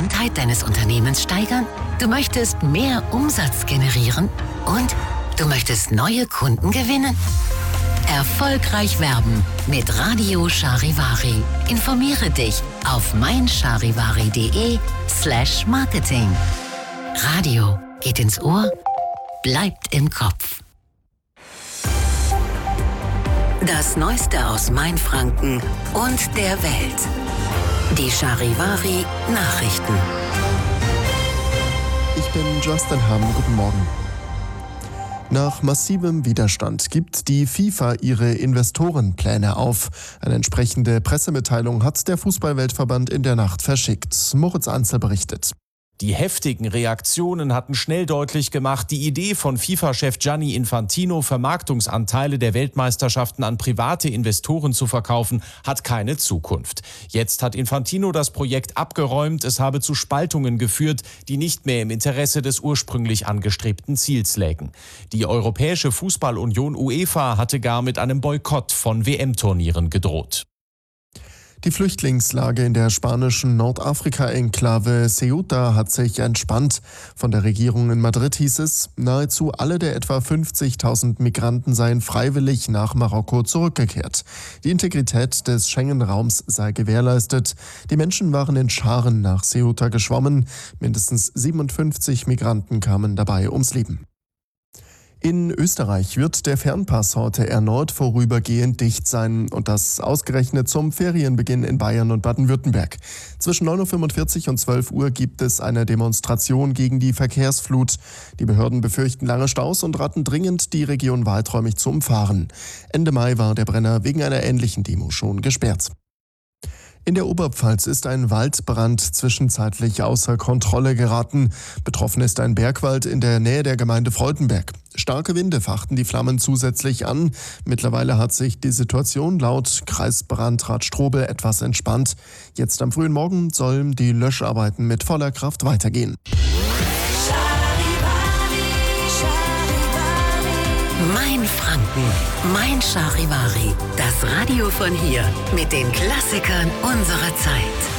Bekanntheit deines Unternehmens steigern? Du möchtest mehr Umsatz generieren? Und du möchtest neue Kunden gewinnen? Erfolgreich werben mit Radio Charivari. Informiere dich auf meincharivari.de/marketing. Radio geht ins Ohr, bleibt im Kopf. Das Neueste aus Mainfranken und der Welt. Die Charivari Nachrichten. Ich bin Justin Hamm, guten Morgen. Nach massivem Widerstand gibt die FIFA ihre Investorenpläne auf. Eine entsprechende Pressemitteilung hat der Fußballweltverband in der Nacht verschickt. Moritz Anzel berichtet. Die heftigen Reaktionen hatten schnell deutlich gemacht, die Idee von FIFA-Chef Gianni Infantino, Vermarktungsanteile der Weltmeisterschaften an private Investoren zu verkaufen, hat keine Zukunft. Jetzt hat Infantino das Projekt abgeräumt, es habe zu Spaltungen geführt, die nicht mehr im Interesse des ursprünglich angestrebten Ziels lägen. Die Europäische Fußballunion UEFA hatte gar mit einem Boykott von WM-Turnieren gedroht. Die Flüchtlingslage in der spanischen Nordafrika-Enklave Ceuta hat sich entspannt. Von der Regierung in Madrid hieß es, nahezu alle der etwa 50.000 Migranten seien freiwillig nach Marokko zurückgekehrt. Die Integrität des Schengen-Raums sei gewährleistet. Die Menschen waren in Scharen nach Ceuta geschwommen. Mindestens 57 Migranten kamen dabei ums Leben. In Österreich wird der Fernpass heute erneut vorübergehend dicht sein und das ausgerechnet zum Ferienbeginn in Bayern und Baden-Württemberg. Zwischen 9.45 Uhr und 12 Uhr gibt es eine Demonstration gegen die Verkehrsflut. Die Behörden befürchten lange Staus und raten dringend, die Region weiträumig zu umfahren. Ende Mai war der Brenner wegen einer ähnlichen Demo schon gesperrt. In der Oberpfalz ist ein Waldbrand zwischenzeitlich außer Kontrolle geraten. Betroffen ist ein Bergwald in der Nähe der Gemeinde Freudenberg. Starke Winde fachten die Flammen zusätzlich an. Mittlerweile hat sich die Situation laut Kreisbrandrat Strobel etwas entspannt. Jetzt am frühen Morgen sollen die Löscharbeiten mit voller Kraft weitergehen. Mein Franken, mein Charivari. Das Radio von hier mit den Klassikern unserer Zeit.